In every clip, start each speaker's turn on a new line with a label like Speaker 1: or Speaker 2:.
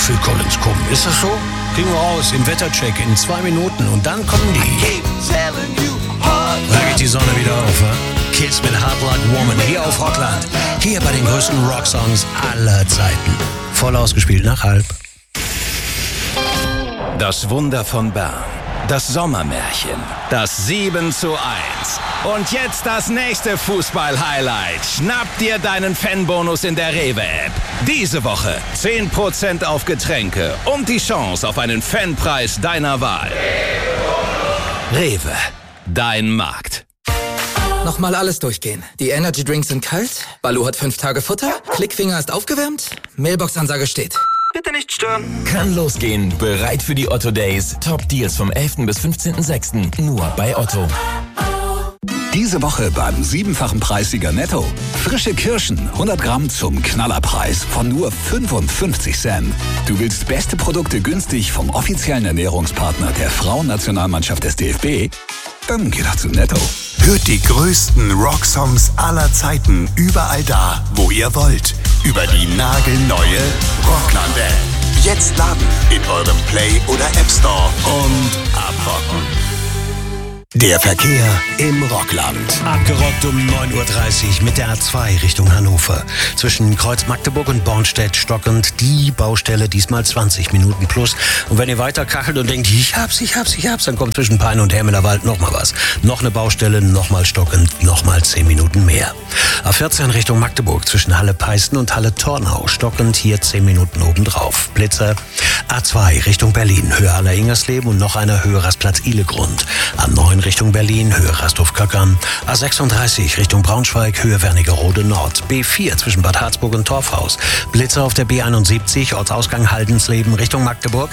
Speaker 1: Phil Collins kommen. Ist das so? Kriegen wir raus im Wettercheck in 2 Minuten und dann kommen die. Da geht die Sonne wieder auf, wa? Kiss mit Hard Like Woman hier auf Rockland. Hier bei den größten Rocksongs aller Zeiten. Voll ausgespielt nach halb.
Speaker 2: Das Wunder von Bern. Das Sommermärchen. Das 7:1. Und jetzt das nächste Fußball-Highlight. Schnapp dir deinen Fanbonus in der Rewe-App. Diese Woche 10% auf Getränke und die Chance auf einen Fanpreis deiner Wahl. Rewe. Dein Markt.
Speaker 3: Nochmal alles durchgehen. Die Energy Drinks sind kalt, Baloo hat 5 Tage Futter, Klickfinger ist aufgewärmt, Mailbox-Ansage steht. Bitte nicht stören.
Speaker 4: Kann losgehen. Bereit für die Otto Days. Top Deals vom 11. bis 15.06. Nur bei Otto.
Speaker 5: Diese Woche beim 7-fachen Preissieger Netto. Frische Kirschen, 100 Gramm zum Knallerpreis von nur 55 Cent. Du willst beste Produkte günstig vom offiziellen Ernährungspartner der Frauennationalmannschaft des DFB? Dann geh doch zu Netto.
Speaker 6: Hört die größten Rocksongs aller Zeiten überall da, wo ihr wollt. Über die nagelneue Rockland-App. Jetzt laden in eurem Play- oder App Store und abrocken. Der Verkehr im Rockland.
Speaker 1: Abgerockt um 9.30 Uhr mit der A2 Richtung Hannover. Zwischen Kreuz Magdeburg und Bornstedt stockend die Baustelle, diesmal 20 Minuten plus. Und wenn ihr weiter kachelt und denkt, ich hab's, dann kommt zwischen Pein und Hermelerwald nochmal was. Noch eine Baustelle, nochmal stockend, nochmal 10 Minuten mehr. A14 Richtung Magdeburg zwischen Halle-Peißen und Halle-Tornau stockend, hier 10 Minuten obendrauf. Blitzer. A2 Richtung Berlin, Höhe Aller-Ingersleben und noch einer Höhe Rastplatz-Ihlegrund. A9 Richtung Berlin, Höhe Rastorf-Köckern. A36 Richtung Braunschweig, Höhe Wernigerode Nord. B4 zwischen Bad Harzburg und Torfhaus. Blitzer auf der B71, Ortsausgang Haldensleben Richtung Magdeburg.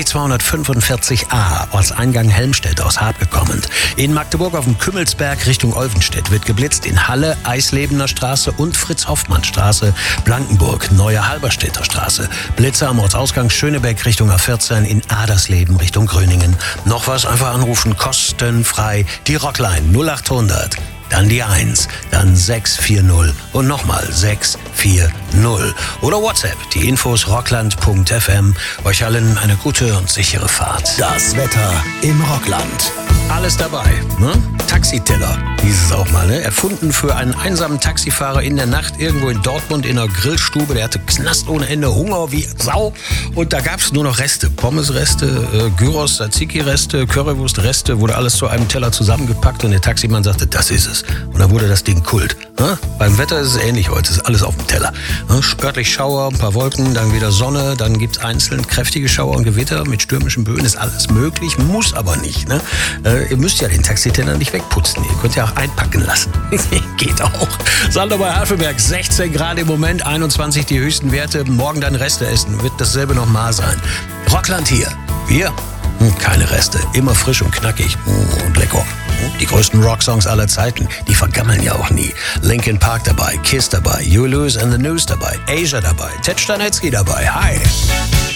Speaker 1: B245a, Ortseingang Helmstedt aus Harbke kommend. In Magdeburg auf dem Kümmelsberg Richtung Olvenstedt wird geblitzt. In Halle, Eislebener Straße und Fritz-Hoffmann-Straße. Blankenburg, Neue Halberstädter Straße. Blitzer am Ortsausgang Schönebeck Richtung A14. In Adersleben Richtung Gröningen. Noch was, einfach anrufen, kostenfrei. Die Rockline 0800. Dann die 1, dann 640 und nochmal 640. Oder WhatsApp, die Infos rockland.fm. Euch allen eine gute und sichere Fahrt.
Speaker 6: Das Wetter im Rockland.
Speaker 1: Alles dabei, ne? Taxiteller hieß es auch mal, ne? Erfunden für einen einsamen Taxifahrer in der Nacht irgendwo in Dortmund in einer Grillstube. Der hatte Knast ohne Ende, Hunger wie Sau. Und da gab es nur noch Reste. Pommesreste, Gyros, Tzatziki-Reste, Currywurst-Reste. Wurde alles zu einem Teller zusammengepackt und der Taximann sagte, das ist es. Und dann wurde das Ding Kult. Ne? Beim Wetter ist es ähnlich heute, ist alles auf dem Teller. Ne? Örtlich Schauer, ein paar Wolken, dann wieder Sonne, dann gibt es einzeln kräftige Schauer und Gewitter mit stürmischen Böen. Ist alles möglich, muss aber nicht. Ne? Ihr müsst ja den Taxiteller nicht wegputzen. Ihr könnt ja auch einpacken lassen. Geht auch. Sander bei Havelberg, 16 Grad im Moment, 21 die höchsten Werte. Morgen dann Reste essen, wird dasselbe nochmal sein. Rockland hier. Wir? Keine Reste. Immer frisch und knackig und lecker. Die größten Rocksongs aller Zeiten, die vergammeln ja auch nie. Linkin Park dabei, Kiss dabei, You Lose and the News dabei, Asia dabei, Ted Stanitzky dabei. Hi!